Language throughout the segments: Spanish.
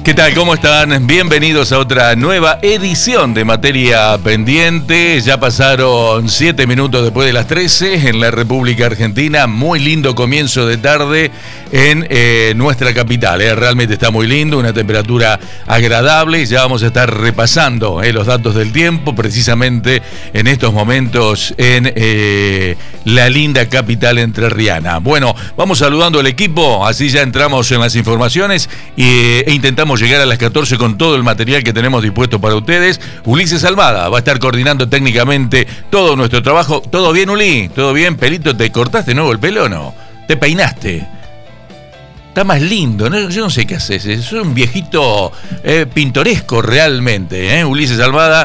¿Qué tal? ¿Cómo están? Bienvenidos a otra nueva edición de Materia Pendiente. Ya pasaron 7 minutos después de las 13 en la República Argentina. Muy lindo comienzo de tarde en nuestra capital. Realmente está muy lindo, una temperatura agradable. Ya vamos a estar repasando los datos del tiempo precisamente en estos momentos en la linda capital entrerriana. Bueno, vamos saludando al equipo, así ya entramos en las informaciones e intentamos llegar a las 14 con todo el material que tenemos dispuesto para ustedes. Ulises Almada va a estar coordinando técnicamente todo nuestro trabajo. ¿Todo bien, Uli? ¿Todo bien? Pelito, ¿te cortaste nuevo el pelo o no? ¿Te peinaste? Está más lindo, ¿no? Yo no sé qué haces, es un viejito pintoresco realmente, Ulises Almada,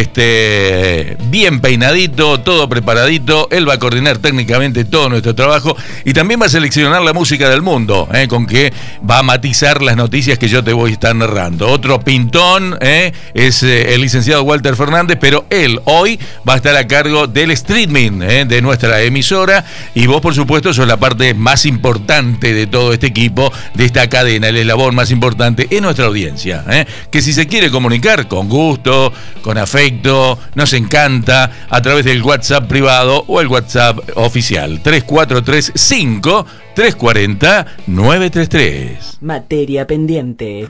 bien peinadito, todo preparadito. Él va a coordinar técnicamente todo nuestro trabajo y también va a seleccionar la música del mundo, con que va a matizar las noticias que yo te voy a estar narrando. Otro pintón es el licenciado Walter Fernández, pero él hoy va a estar a cargo del streaming de nuestra emisora, y vos por supuesto sos la parte más importante de todo este equipo, de esta cadena, el eslabón más importante en nuestra audiencia, que si se quiere comunicar con gusto, con afecto, nos encanta a través del WhatsApp privado o el WhatsApp oficial 3435 340 933. Materia Pendiente.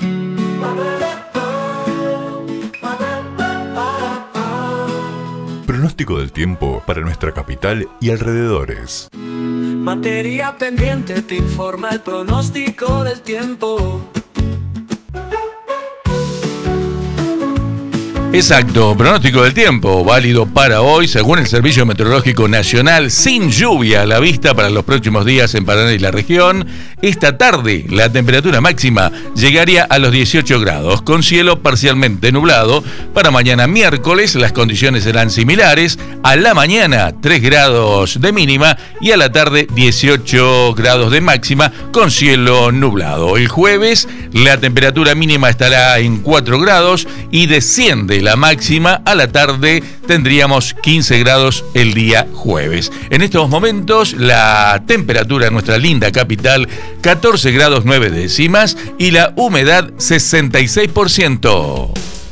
Pronóstico del tiempo para nuestra capital y alrededores. Materia Pendiente te informa el pronóstico del tiempo. Exacto, pronóstico del tiempo válido para hoy según el Servicio Meteorológico Nacional, sin lluvia a la vista para los próximos días en Paraná y la región. Esta tarde la temperatura máxima llegaría a los 18 grados, con cielo parcialmente nublado. Para mañana miércoles las condiciones serán similares, a la mañana 3 grados de mínima y a la tarde 18 grados de máxima con cielo nublado. El jueves la temperatura mínima estará en 4 grados y desciende la máxima. A la tarde tendríamos 15 grados el día jueves. En estos momentos la temperatura en nuestra linda capital 14 grados 9 décimas y la humedad 66%.